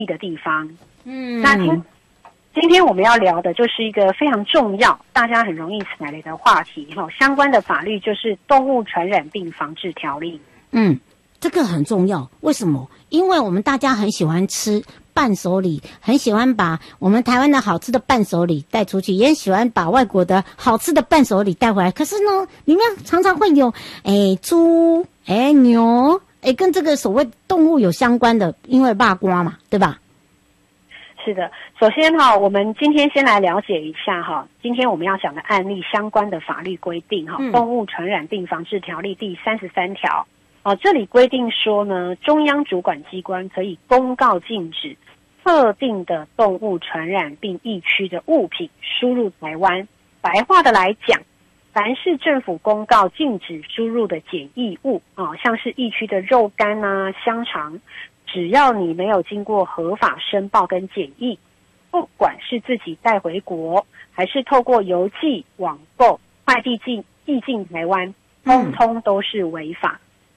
的地方。那今天我们要聊的就是一个非常重要，大家很容易踩雷的话题哈，相关的法律就是动物传染病防治条例。 这个很重要，为什么？因为我们大家很喜欢吃伴手礼，很喜欢把我们台湾的好吃的伴手礼带出去，也很喜欢把外国的好吃的伴手礼带回来。可是呢，里面常常会有猪、牛，跟这个所谓动物有相关的，因为肉瓜嘛，对吧？ 是的，首先我们今天先来了解一下今天我们要讲的案例相关的法律规定动物传染病防治条例第33条。这里规定说呢，中央主管机关可以公告禁止特定的动物传染病疫区的物品输入台湾。白话的来讲，凡是政府公告禁止输入的检疫物像是疫区的肉干香肠，只要你没有经过合法申报跟检疫，不管是自己带回国，还是透过邮寄、网购、快递寄进台湾，通通都是违法。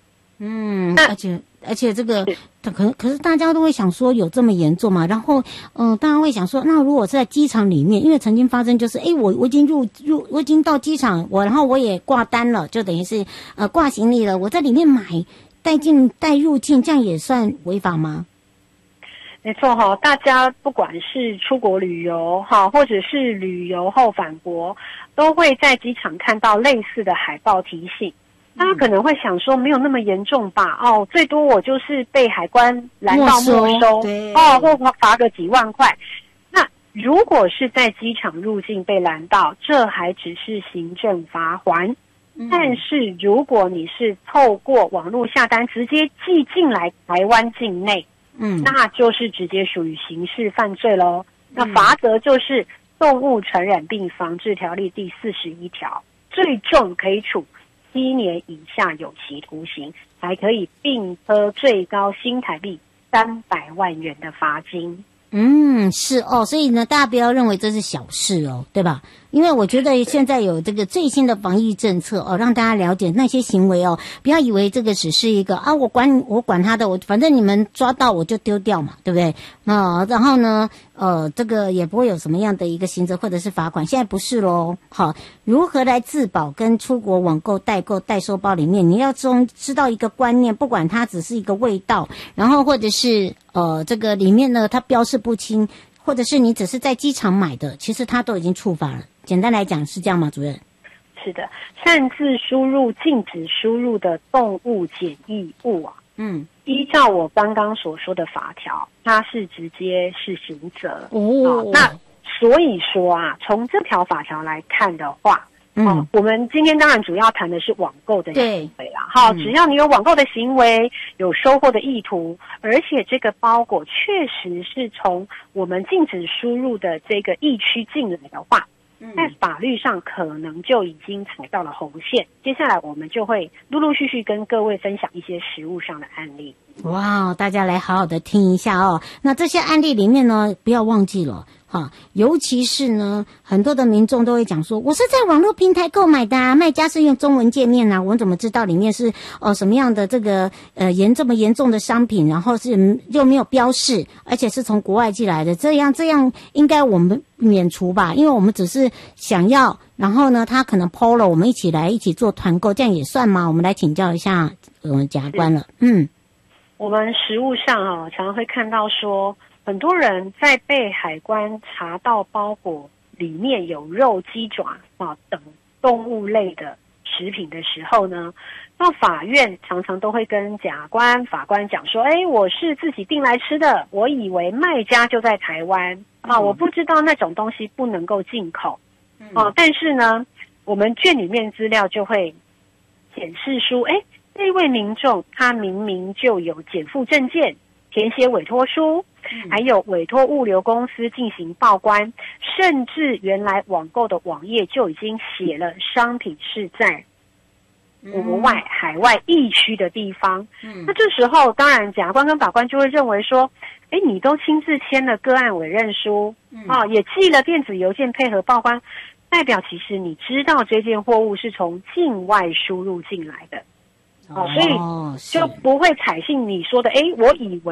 而且这个可是大家都会想说有这么严重吗？然后大家会想说，那如果是在机场里面，因为曾经发生就是我已经我已经到机场，然后我也挂单了，就等于是挂行李了，我在里面买带入境，这样也算违法吗？ 没错大家不管是出国旅游或者是旅游后返国，都会在机场看到类似的海报提醒。大家可能会想说没有那么严重吧，最多我就是被海关拦到没收或罚个几万块。那如果是在机场入境被拦到，这还只是行政罚锾。但是如果你是透过网络下单直接寄进来台湾境内，那就是直接属于刑事犯罪咯。那罚则就是动物传染病防治条例第41条，最重可以处7年以下有期徒刑，还可以并科最高新台币300万元的罚金。 是所以呢，大家不要认为这是小事对吧？因为我觉得现在有这个最新的防疫政策让大家了解那些行为不要以为这个只是一个我管他的，反正你们抓到我就丢掉嘛，对不对？然后呢这个也不会有什么样的一个刑责或者是罚款，现在不是咯。好，如何来自保跟出国网购代购代收包里面，你要知道一个观念，不管它只是一个味道，然后或者是这个里面呢它标示不清，或者是你只是在机场买的，其实它都已经触法了。简单来讲是这样吗，主任？ 是的，擅自输入禁止输入的动物检疫物依照我刚刚所说的法条，它是直接是刑责。那所以说从这条法条来看的话，我们今天当然主要谈的是网购的行为啦。只要你有网购的行为，有收货的意图，而且这个包裹确实是从我们禁止输入的这个疫区进来的话，在法律上可能就已经踩到了红线。接下来我们就会陆陆续续跟各位分享一些实务上的案例。 哇，大家来好好的听一下那这些案例里面呢，不要忘记了尤其是呢，很多的民众都会讲说，我是在网络平台购买的卖家是用中文界面我怎么知道里面是什么样的这个这么严重的商品，然后是又没有标示，而且是从国外寄来的，这样应该我们免除吧？因为我们只是想要，然后呢，他可能 PO 了，我们一起做团购，这样也算吗？我们来请教一下检察官了。 我们实务上常常会看到说，很多人在被海关查到包裹里面有肉、鸡爪等动物类的食品的时候呢，到法院常常都会跟检察官、法官讲说，我是自己订来吃的，我以为卖家就在台湾我不知道那种东西不能够进口但是呢，我们卷里面资料就会显示出，这位民众他明明就有减负证件，填写委托书，还有委托物流公司进行报关，甚至原来网购的网页就已经写了商品是在国外海外疫区的地方。那这时候当然检察官跟法官就会认为说，你都亲自签了个案委任书也寄了电子邮件配合报关，代表其实你知道这件货物是从境外输入进来的所以就不会采信你说的我以为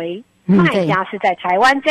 卖家是在台湾。